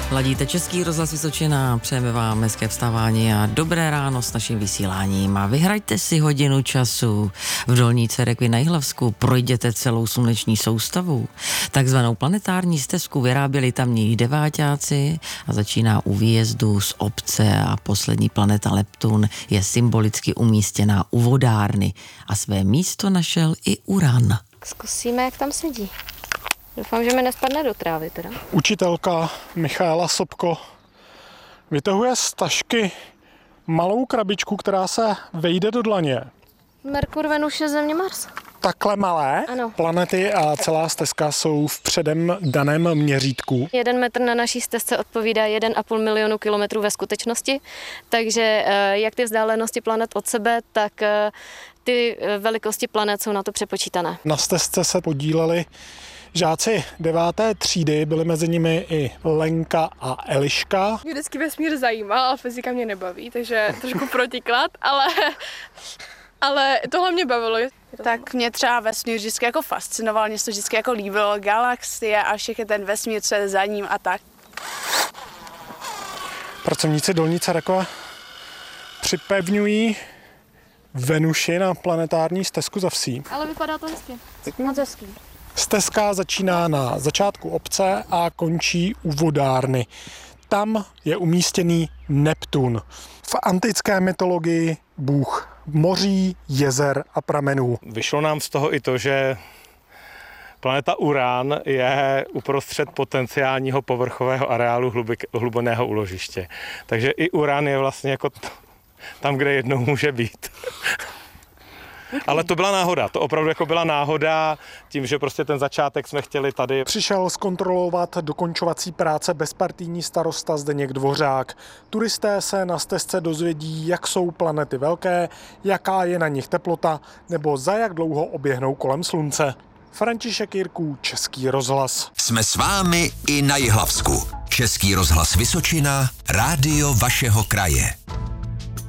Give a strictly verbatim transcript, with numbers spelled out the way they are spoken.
Ladíte Český rozhlas Vysočina, přejeme vám hezké vstávání a dobré ráno s naším vysíláním a vyhraďte si hodinu času v Dolní Cerekvi na Jihlavsku, projděte celou sluneční soustavu. Takzvanou planetární stezku vyráběli tamní deváťáci a začíná u výjezdu z obce a poslední planeta Neptun je symbolicky umístěná u vodárny a své místo našel i Uran. Zkusíme, jak tam sedí. Doufám, že mi nespadne do trávy teda. Učitelka Michaela Sobko vytahuje z tašky malou krabičku, která se vejde do dlaně. Merkur, Venuše, Země, Mars. Takhle malé Ano. planety a celá stezka jsou v předem daném měřítku. Jeden metr na naší stezce odpovídá jeden a půl milionu kilometrů ve skutečnosti, takže jak ty vzdálenosti planet od sebe, tak ty velikosti planet jsou na to přepočítané. Na stezce se podíleli žáci deváté třídy, byly mezi nimi i Lenka a Eliška. Mě vždycky vesmír zajímal, ale fyzika mě nebaví, takže trošku protiklad, ale, ale tohle mě bavilo. Tak mě třeba vesmír vždycky jako fascinoval, mě se to vždycky jako líbilo, galaxie a všechny ten vesmír, co je za ním a tak. Pracovníci Dolní Cerekve připevňují Venuši na planetární stezku za vsí. Ale vypadá to hezky. Moc hezký. Stezka začíná na začátku obce a končí u vodárny. Tam je umístěný Neptun. V antické mytologii bůh moří, jezer a pramenů. Vyšlo nám z toho i to, že planeta Uran je uprostřed potenciálního povrchového areálu hlubik, hluboného úložiště. Takže i Uran je vlastně jako t- tam, kde jednou může být. Ale to byla náhoda, to opravdu jako byla náhoda tím, že prostě ten začátek jsme chtěli tady. Přišel zkontrolovat dokončovací práce bezpartijní starosta Zdeněk Dvořák. Turisté se na stezce dozvědí, jak jsou planety velké, jaká je na nich teplota nebo za jak dlouho oběhnou kolem slunce. František Jirků, Český rozhlas. Jsme s vámi i na Jihlavsku. Český rozhlas Vysočina, rádio vašeho kraje.